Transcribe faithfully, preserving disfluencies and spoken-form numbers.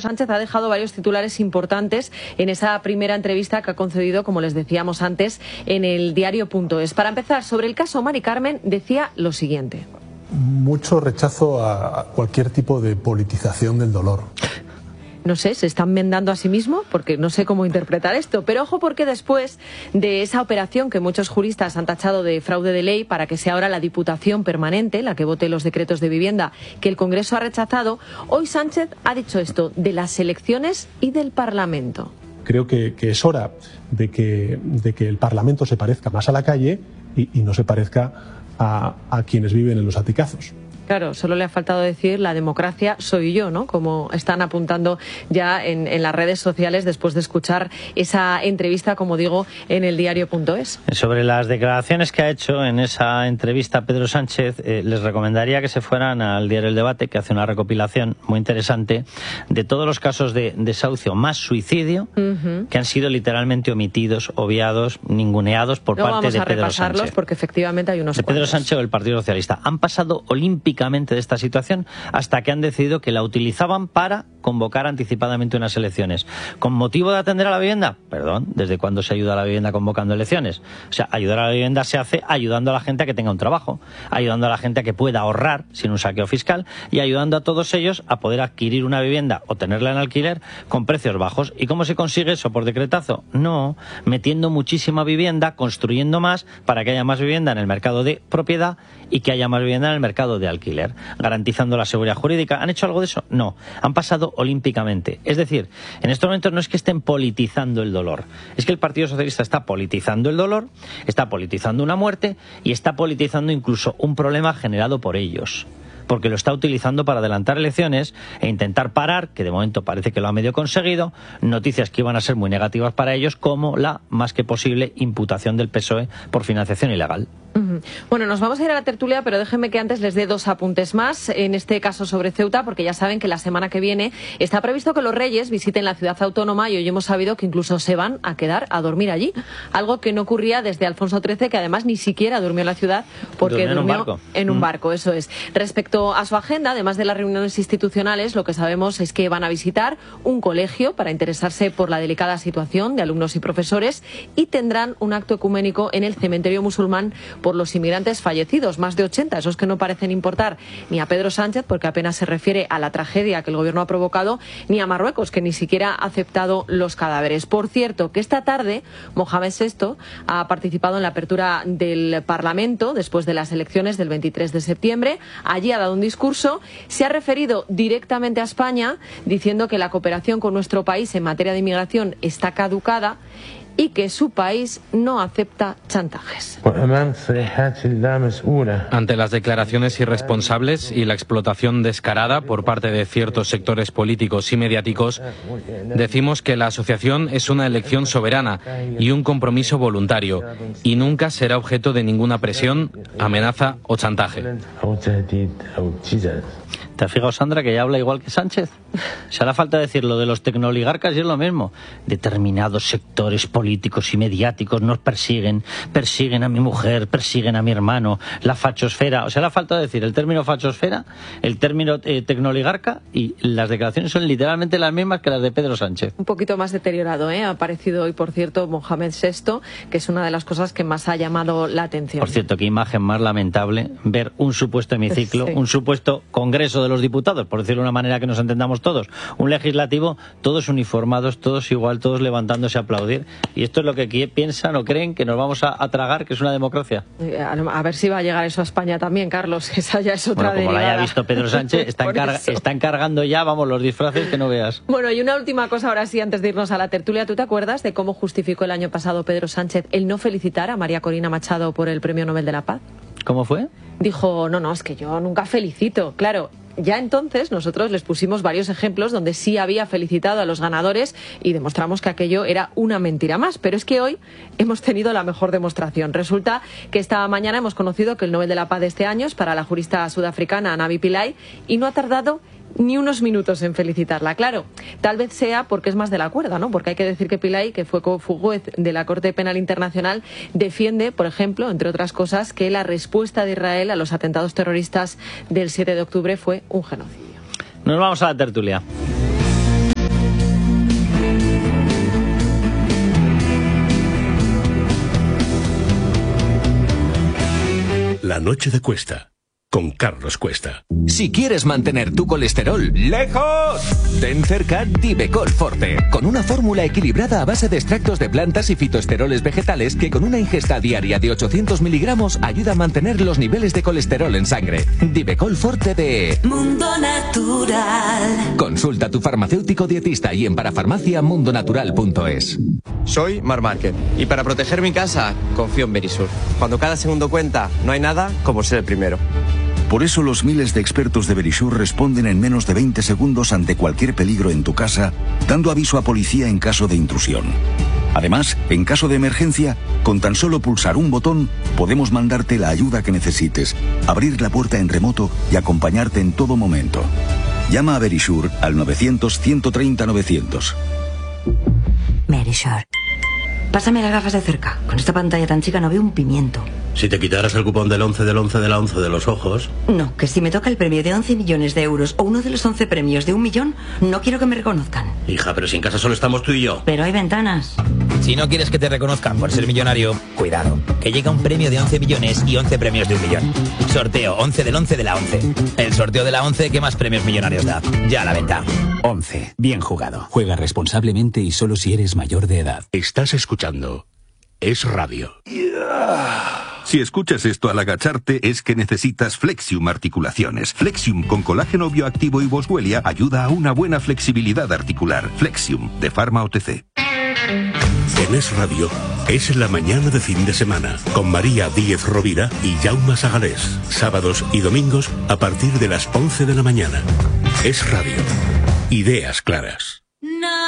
Sánchez ha dejado varios titulares importantes en esa primera entrevista que ha concedido, como les decíamos antes, en el diario punto es. Para empezar, sobre el caso Mari Carmen, decía lo siguiente. Mucho rechazo a cualquier tipo de politización del dolor. No sé, se están vendando a sí mismo, porque no sé cómo interpretar esto. Pero ojo, porque después de esa operación que muchos juristas han tachado de fraude de ley para que sea ahora la Diputación Permanente la que vote los decretos de vivienda que el Congreso ha rechazado, hoy Sánchez ha dicho esto de las elecciones y del Parlamento. Creo que, que es hora de que, de que el Parlamento se parezca más a la calle y, y no se parezca a, a quienes viven en los aticazos. Claro, solo le ha faltado decir la democracia soy yo, ¿no? Como están apuntando ya en, en las redes sociales después de escuchar esa entrevista, como digo, en el diario punto es. Sobre las declaraciones que ha hecho en esa entrevista Pedro Sánchez, eh, les recomendaría que se fueran al diario El Debate, que hace una recopilación muy interesante de todos los casos de desahucio más suicidio uh-huh. que han sido literalmente omitidos, obviados, ninguneados por Luego parte de Pedro Sánchez. Vamos a repasarlos porque efectivamente hay unos de Pedro cuantos. Sánchez o el Partido Socialista. Han pasado olímpicamente de esta situación hasta que han decidido que la utilizaban para convocar anticipadamente unas elecciones. ¿Con motivo de atender a la vivienda? Perdón, ¿desde cuándo se ayuda a la vivienda convocando elecciones? O sea, ayudar a la vivienda se hace ayudando a la gente a que tenga un trabajo, ayudando a la gente a que pueda ahorrar sin un saqueo fiscal y ayudando a todos ellos a poder adquirir una vivienda o tenerla en alquiler con precios bajos. ¿Y cómo se consigue eso? ¿Por decretazo? No, metiendo muchísima vivienda, construyendo más para que haya más vivienda en el mercado de propiedad y que haya más vivienda en el mercado de alquiler, garantizando la seguridad jurídica. ¿Han hecho algo de eso? No, han pasado olímpicamente. Es decir, en estos momentos no es que estén politizando el dolor, es que el Partido Socialista está politizando el dolor, está politizando una muerte y está politizando incluso un problema generado por ellos, porque lo está utilizando para adelantar elecciones e intentar parar, que de momento parece que lo ha medio conseguido, noticias que iban a ser muy negativas para ellos, como la más que posible imputación del P S O E por financiación ilegal. Uh-huh. Bueno, nos vamos a ir a la tertulia, pero déjenme que antes les dé dos apuntes más, en este caso sobre Ceuta, porque ya saben que la semana que viene está previsto que los Reyes visiten la ciudad autónoma y hoy hemos sabido que incluso se van a quedar a dormir allí, algo que no ocurría desde Alfonso trece, que además ni siquiera durmió en la ciudad porque durmió, durmió en un barco, en un mm. barco, eso es. Respecto a su agenda, además de las reuniones institucionales, lo que sabemos es que van a visitar un colegio para interesarse por la delicada situación de alumnos y profesores y tendrán un acto ecuménico en el cementerio musulmán por los inmigrantes fallecidos, más de ochenta, esos que no parecen importar ni a Pedro Sánchez, porque apenas se refiere a la tragedia que el gobierno ha provocado, ni a Marruecos, que ni siquiera ha aceptado los cadáveres. Por cierto, que esta tarde Mohamed sexto ha participado en la apertura del Parlamento después de las elecciones del veintitrés de septiembre. Allí ha dado un discurso, se ha referido directamente a España, diciendo que la cooperación con nuestro país en materia de inmigración está caducada y que su país no acepta chantajes. Ante las declaraciones irresponsables y la explotación descarada por parte de ciertos sectores políticos y mediáticos, decimos que la asociación es una elección soberana y un compromiso voluntario, y nunca será objeto de ninguna presión, amenaza o chantaje. ¿Te has fijado, Sandra, que ya habla igual que Sánchez? Se hará falta decir lo de los tecnooligarcas y es lo mismo. Determinados sectores políticos y mediáticos nos persiguen, persiguen a mi mujer, persiguen a mi hermano, la fachosfera. O sea, hará falta decir el término fachosfera, el término eh, tecnooligarca, y las declaraciones son literalmente las mismas que las de Pedro Sánchez. Un poquito más deteriorado, ¿eh? Ha aparecido hoy, por cierto, Mohamed sexto, que es una de las cosas que más ha llamado la atención. Por cierto, qué imagen más lamentable ver un supuesto hemiciclo, sí. un supuesto Congreso de los Diputados, por decirlo de una manera que nos entendamos todos, un legislativo, todos uniformados, todos igual, todos levantándose a aplaudir, y esto es lo que piensan o creen que nos vamos a, a tragar, que es una democracia. A ver si va a llegar eso a España también, Carlos, esa ya es otra bueno, como derivada. lo haya visto Pedro Sánchez, está, encarga, está encargando ya, vamos, los disfraces que no veas. Bueno, y una última cosa ahora sí, antes de irnos a la tertulia. ¿Tú te acuerdas de cómo justificó el año pasado Pedro Sánchez el no felicitar a María Corina Machado por el Premio Nobel de la Paz? ¿Cómo fue? Dijo, no, no, es que yo nunca felicito, claro. Ya entonces nosotros les pusimos varios ejemplos donde sí había felicitado a los ganadores y demostramos que aquello era una mentira más. Pero es que hoy hemos tenido la mejor demostración. Resulta que esta mañana hemos conocido que el Nobel de la Paz de este año es para la jurista sudafricana Navi Pillay y no ha tardado ni unos minutos en felicitarla. Claro, tal vez sea porque es más de la cuerda, ¿no? Porque hay que decir que Pillay, que fue juez de la Corte Penal Internacional, defiende, por ejemplo, entre otras cosas, que la respuesta de Israel a los atentados terroristas del siete de octubre fue un genocidio. Nos vamos a la tertulia. noche de Cuesta, con Carlos Cuesta. Si quieres mantener tu colesterol lejos, ten cerca Divecol Forte, con una fórmula equilibrada a base de extractos de plantas y fitoesteroles vegetales que con una ingesta diaria de ochocientos miligramos ayuda a mantener los niveles de colesterol en sangre. Divecol Forte de Mundo Natural. Consulta a tu farmacéutico dietista y en parafarmacia mundonatural punto es. Soy Mar Márquez y para proteger mi casa confío en Verisur. Cuando cada segundo cuenta, no hay nada como ser el primero. Por eso los miles de expertos de Verisur responden en menos de veinte segundos ante cualquier peligro en tu casa, dando aviso a policía en caso de intrusión. Además, en caso de emergencia, con tan solo pulsar un botón, podemos mandarte la ayuda que necesites, abrir la puerta en remoto y acompañarte en todo momento. Llama a Verisur al novecientos, ciento treinta, novecientos. Verisur. Pásame las gafas de cerca. Con esta pantalla tan chica no veo un pimiento. Si te quitaras el cupón del once del once de la once de los ojos... No, que si me toca el premio de once millones de euros o uno de los once premios de un millón, no quiero que me reconozcan. Hija, pero si en casa solo estamos tú y yo. Pero hay ventanas. Si no quieres que te reconozcan por ser millonario, cuidado, que llega un premio de once millones y once premios de un millón. Sorteo once del once de la once. El sorteo de la once que más premios millonarios da. Ya a la venta. once. Bien jugado. Juega responsablemente y solo si eres mayor de edad. Estás escuchando Es Radio. Si escuchas esto al agacharte es que necesitas Flexium Articulaciones. Flexium con colágeno bioactivo y boswellia ayuda a una buena flexibilidad articular. Flexium de Pharma O T C. En Es Radio es la mañana de fin de semana con María Díez Rovira y Jaume Sagalés. Sábados y domingos a partir de las once de la mañana. Es Radio. Ideas claras.